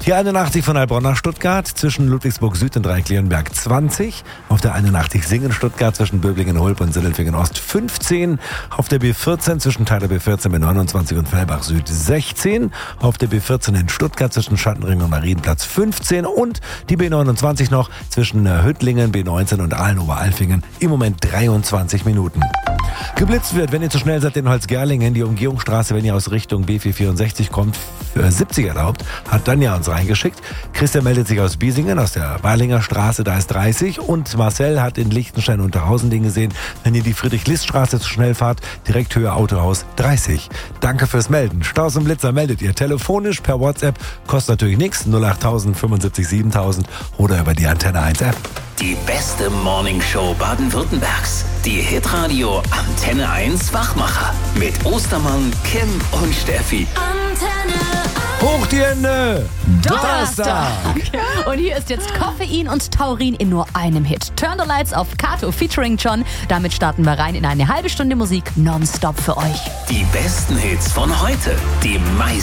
Die 81 von Heilbronn nach Stuttgart zwischen Ludwigsburg Süd und Dreieckleonberg 20. Auf der 81 Singen-Stuttgart zwischen Böblingen-Hulb und Sindelfingen-Ost 15. Auf der B14 zwischen Teiler B14 B29 und Fellbach Süd 16. Auf der B14 in Stuttgart zwischen Schattenring und Marienplatz 15. Und die B29 noch zwischen Hüttlingen, B19 und Aalen-Oberalfingen im Moment 23 Minuten. Geblitzt wird, wenn ihr zu schnell seid, in Holzgerlingen, die Umgehungsstraße, wenn ihr aus Richtung B464 kommt, 70 erlaubt, hat Danja uns reingeschickt. Christian meldet sich aus Biesingen, aus der Barlinger Straße, da ist 30. Und Marcel hat in Lichtenstein Unterhausen den gesehen, wenn ihr die Friedrich-List-Straße zu schnell fahrt, direkt Höhe Autohaus 30. Danke fürs Melden. Staus und Blitzer meldet ihr telefonisch per WhatsApp, kostet natürlich nichts, 08000 75 7000 oder über die Antenne 1 App. Die beste Morningshow Baden-Württembergs. Die Hitradio Antenne 1 Wachmacher. Mit Ostermann, Kim und Steffi. Antenne 1. Hoch die Hände! Donnerstag! Und hier ist jetzt Koffein und Taurin in nur einem Hit. Turn the Lights auf Kato featuring John. Damit starten wir rein in eine halbe Stunde Musik nonstop für euch. Die besten Hits von heute. Die meisten